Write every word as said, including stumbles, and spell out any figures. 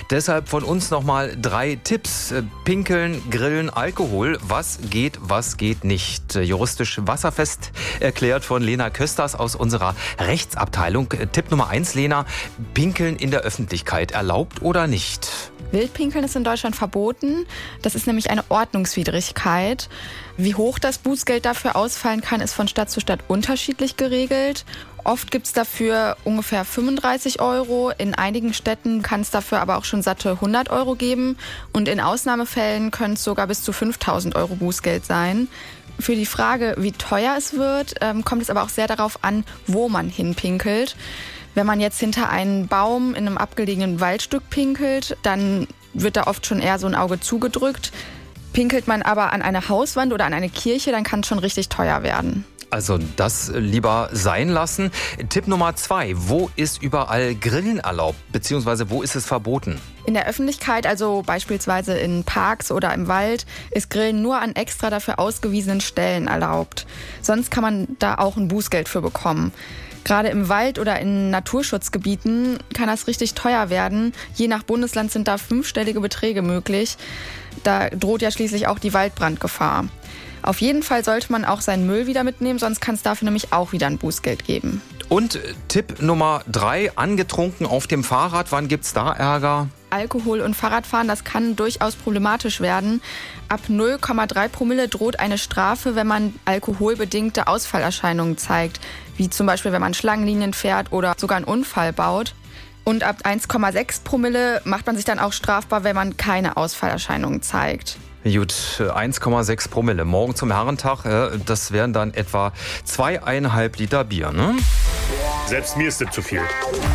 Deshalb von uns nochmal drei Tipps. Pinkeln, Grillen, Alkohol. Was geht, was geht nicht? Juristisch wasserfest erklärt von Lena Kösters aus unserer Rechtsabteilung. Tipp Nummer eins, Lena. Pinkeln in der Öffentlichkeit. Erlaubt oder nicht? Wildpinkeln ist in Deutschland verboten. Das ist nämlich eine Ordnungswidrigkeit. Wie hoch das Bußgeld dafür ausfallen kann, ist von Stadt zu Stadt unterschiedlich geregelt. Oft gibt es dafür ungefähr fünfunddreißig Euro. In einigen Städten kann es dafür aber auch schon satte hundert Euro geben. Und in Ausnahmefällen können es sogar bis zu fünftausend Euro Bußgeld sein. Für die Frage, wie teuer es wird, kommt es aber auch sehr darauf an, wo man hinpinkelt. Wenn man jetzt hinter einen Baum in einem abgelegenen Waldstück pinkelt, dann wird da oft schon eher so ein Auge zugedrückt. Pinkelt man aber an eine Hauswand oder an eine Kirche, dann kann es schon richtig teuer werden. Also das lieber sein lassen. Tipp Nummer zwei. Wo ist überall Grillen erlaubt? Beziehungsweise wo ist es verboten? In der Öffentlichkeit, also beispielsweise in Parks oder im Wald, ist Grillen nur an extra dafür ausgewiesenen Stellen erlaubt. Sonst kann man da auch ein Bußgeld für bekommen. Gerade im Wald oder in Naturschutzgebieten kann das richtig teuer werden. Je nach Bundesland sind da fünfstellige Beträge möglich. Da droht ja schließlich auch die Waldbrandgefahr. Auf jeden Fall sollte man auch seinen Müll wieder mitnehmen, sonst kann es dafür nämlich auch wieder ein Bußgeld geben. Und Tipp Nummer drei, angetrunken auf dem Fahrrad. Wann gibt's da Ärger? Alkohol und Fahrradfahren, das kann durchaus problematisch werden. Ab null Komma drei Promille droht eine Strafe, wenn man alkoholbedingte Ausfallerscheinungen zeigt, wie zum Beispiel, wenn man Schlangenlinien fährt oder sogar einen Unfall baut. Und ab eins Komma sechs Promille macht man sich dann auch strafbar, wenn man keine Ausfallerscheinungen zeigt. Gut, eins Komma sechs Promille. Morgen zum Herrentag, das wären dann etwa zweieinhalb Liter Bier, ne? Selbst mir ist das zu viel.